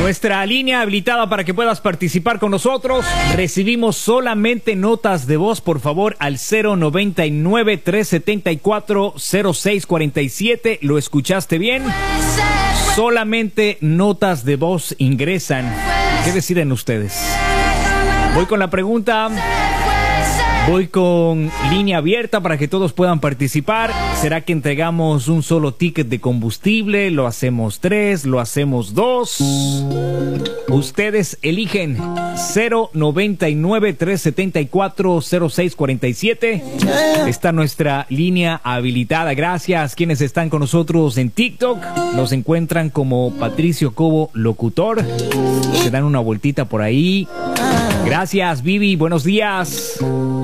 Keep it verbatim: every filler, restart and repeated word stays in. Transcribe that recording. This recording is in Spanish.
Nuestra línea habilitada para que puedas participar con nosotros. Recibimos solamente notas de voz, por favor, al cero noventa y nueve, tres setenta y cuatro, cero seis cuarenta y siete. ¿Lo escuchaste bien? Solamente notas de voz ingresan. ¿Qué deciden ustedes? Voy con la pregunta. Voy con línea abierta para que todos puedan participar. ¿Será que entregamos un solo ticket de combustible? ¿Lo hacemos tres? ¿Lo hacemos dos? Ustedes eligen. Cero noventa y nueve, tres setenta y cuatro, cero seis cuarenta y siete. Está nuestra línea habilitada. Gracias. Quienes están con nosotros en TikTok nos encuentran como Patricio Cobo Locutor. Se dan una vueltita por ahí. Gracias, Vivi. Buenos días.